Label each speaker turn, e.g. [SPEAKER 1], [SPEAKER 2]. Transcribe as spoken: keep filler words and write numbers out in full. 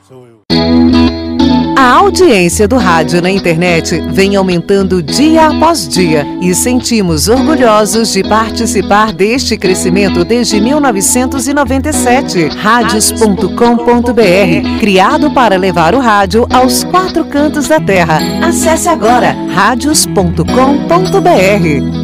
[SPEAKER 1] sou eu.
[SPEAKER 2] A audiência do rádio na internet vem aumentando dia após dia e sentimos orgulhosos de participar deste crescimento desde mil novecentos e noventa e sete. Radios ponto com ponto br, criado para levar o rádio aos quatro cantos da terra. Acesse agora radios ponto com ponto br.